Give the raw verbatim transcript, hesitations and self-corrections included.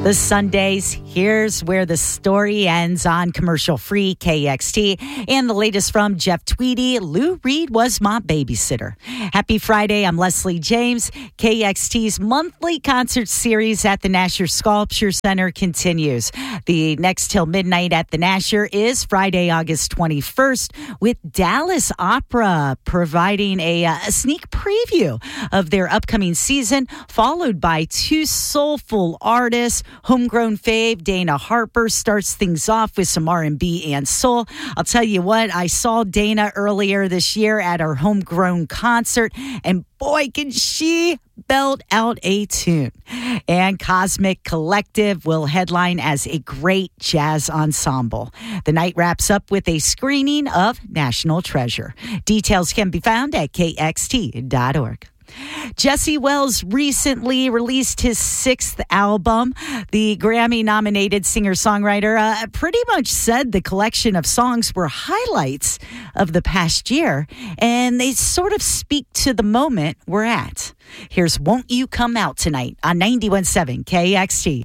The Sundays, here's where the story ends on commercial-free K X T. And the latest from Jeff Tweedy, Lou Reed was my babysitter. Happy Friday, I'm Leslie James. K X T's monthly concert series at the Nasher Sculpture Center continues. The next till midnight at the Nasher is Friday, August twenty-first, with Dallas Opera providing a, a sneak preview of their upcoming season, followed by two soulful artists. Homegrown fave Dana Harper starts things off with some R and B and soul. I'll tell you what, I saw Dana earlier this year at her homegrown concert, and boy, can she belt out a tune. And Cosmic Collective will headline as a great jazz ensemble. The night wraps up with a screening of National Treasure. Details can be found at K X T dot org. Jesse Wells recently released his sixth album. The Grammy-nominated singer-songwriter uh, pretty much said the collection of songs were highlights of the past year, and they sort of speak to the moment we're at. Here's Won't You Come Out Tonight on ninety-one point seven K X T.